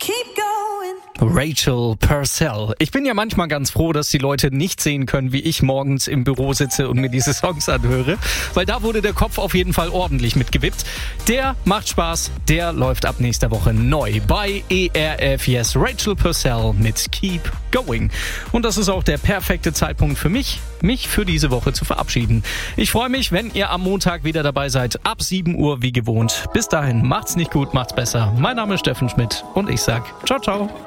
Rachel Purcell. Ich bin ja manchmal ganz froh, dass die Leute nicht sehen können, wie ich morgens im Büro sitze und mir diese Songs anhöre, weil da wurde der Kopf auf jeden Fall ordentlich mitgewippt. Der macht Spaß, der läuft ab nächster Woche neu bei ERF Yes. Rachel Purcell mit Keep Going. Und das ist auch der perfekte Zeitpunkt für mich für diese Woche zu verabschieden. Ich freue mich, wenn ihr am Montag wieder dabei seid, ab 7 Uhr wie gewohnt. Bis dahin, macht's nicht gut, macht's besser. Mein Name ist Steffen Schmidt und ich sag ciao, ciao.